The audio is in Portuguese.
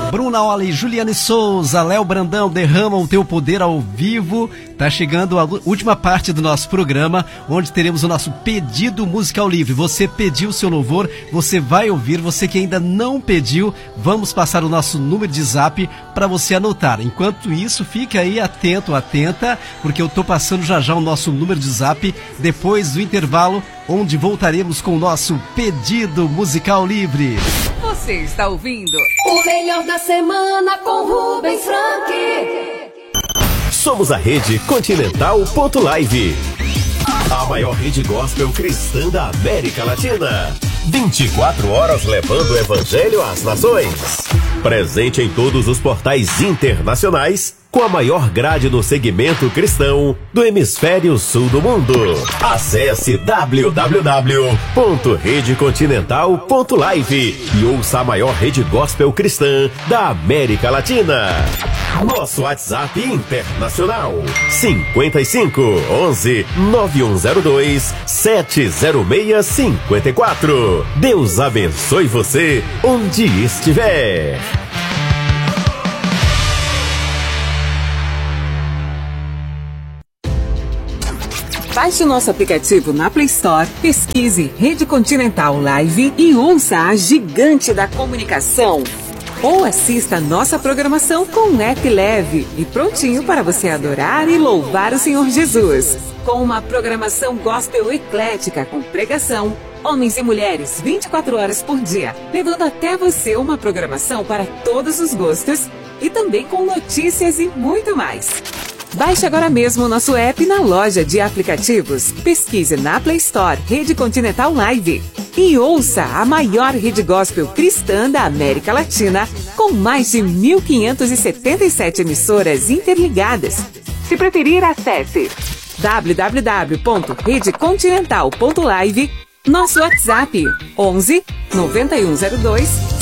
Bruna Oli, Juliane Souza, Léo Brandão, derrama o teu poder ao vivo. Tá chegando a última parte do nosso programa, onde teremos o nosso pedido musical livre. Você pediu o seu louvor, você vai ouvir. Você que ainda não pediu, vamos passar o nosso número de zap para você anotar. Enquanto isso, fica aí atento, atenta, porque eu tô passando já o nosso número de zap depois do intervalo, onde voltaremos com o nosso pedido musical livre. Você está ouvindo o melhor da semana com Rubens Frank. Somos a Rede Continental Live, a maior rede gospel cristã da América Latina. 24 horas levando o evangelho às nações. Presente em todos os portais internacionais, com a maior grade no segmento cristão do hemisfério sul do mundo. Acesse www.redecontinental.live e ouça a maior rede gospel cristã da América Latina. Nosso WhatsApp internacional 55 11 9102 70654. Deus abençoe você onde estiver. Baixe o nosso aplicativo na Play Store, pesquise Rede Continental Live e ouça a gigante da comunicação. Ou assista a nossa programação com um app leve e prontinho para você adorar e louvar o Senhor Jesus. Com uma programação gospel eclética com pregação, homens e mulheres 24 horas por dia, levando até você uma programação para todos os gostos e também com notícias e muito mais. Baixe agora mesmo o nosso app na loja de aplicativos. Pesquise na Play Store Rede Continental Live e ouça a maior rede gospel cristã da América Latina, com mais de 1.577 emissoras interligadas. Se preferir, acesse www.redecontinental.live, nosso WhatsApp 11 9102